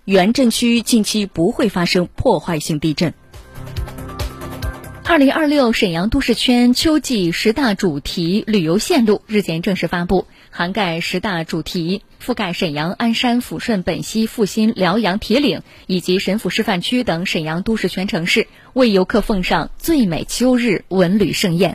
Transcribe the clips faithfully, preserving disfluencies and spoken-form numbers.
原震区近期不会发生破坏性地震。 二零二六沈阳都市圈秋季十大主题旅游线路日前正式发布，涵盖十大主题，覆盖沈阳、鞍山、抚顺、本溪、阜新、辽阳、铁岭以及沈抚示范区等沈阳都市圈城市，为游客奉上最美秋日文旅盛宴。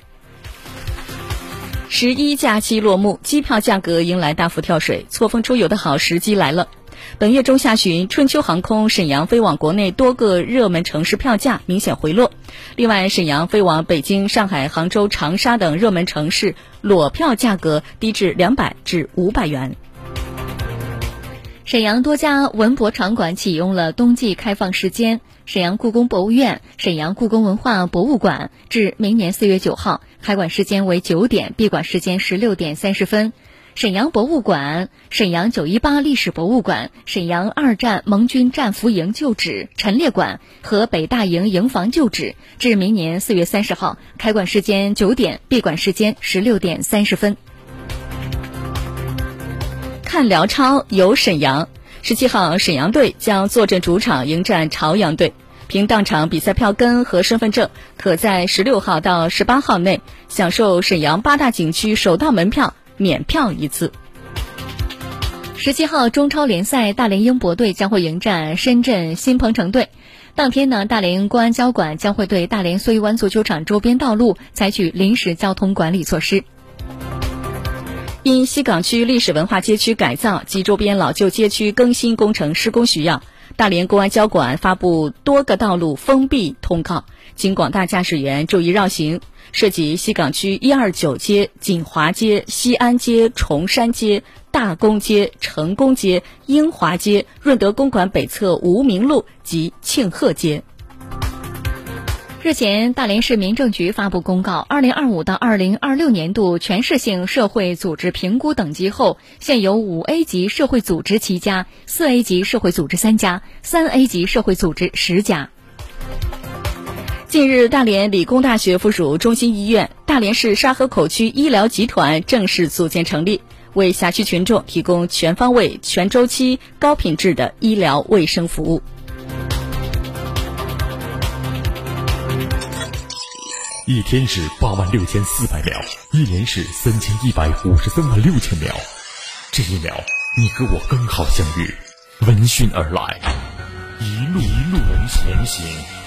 十一假期落幕，机票价格迎来大幅跳水，错峰出游的好时机来了。本月中下旬，春秋航空沈阳飞往国内多个热门城市票价明显回落。另外，沈阳飞往北京、上海、杭州、长沙等热门城市裸票价格低至两百至五百元。 沈阳多家文博场馆启用了冬季开放时间。沈阳故宫博物院、沈阳故宫文化博物馆至明年四月九号，开馆时间为九点，闭馆时间十六点三十分。沈阳博物馆、沈阳九一八历史博物馆、沈阳二战盟军战俘营旧址陈列馆和北大营营房旧址至明年四月三十号，开馆时间九点，闭馆时间十六点三十分。 看辽超游沈阳，十七号沈阳队将坐镇主场迎战朝阳队。凭当场比赛票根和身份证，可在十六号到十八号内享受沈阳八大景区首道门票免票一次。 十七号中超联赛，大连英博队将会迎战深圳新鹏城队。当天呢，大连公安交管将会对大连梭鱼湾足球场周边道路采取临时交通管理措施。 因西港区历史文化街区改造及周边老旧街区更新工程施工需要，大连公安交管发布多个道路封闭通告，请广大驾驶员注意绕行。涉及西港区一二九街、锦华街、西安街、崇山街、大公街、成功街、英华街、润德公馆北侧无名路及庆贺街。 日前，大连市民政局发布公告，二零二五到二零二六年度全市性社会组织评估等级后，现有五 A 级社会组织七家，四 A 级社会组织三家，三 A 级社会组织十家。 近日，大连理工大学附属中心医院、大连市沙河口区医疗集团正式组建成立，为辖区群众提供全方位、全周期、高品质的医疗卫生服务。 一天是八万六千四百秒，一年是三千一百五十三万六千秒。这一秒，你和我刚好相遇，闻讯而来，一路一路前行。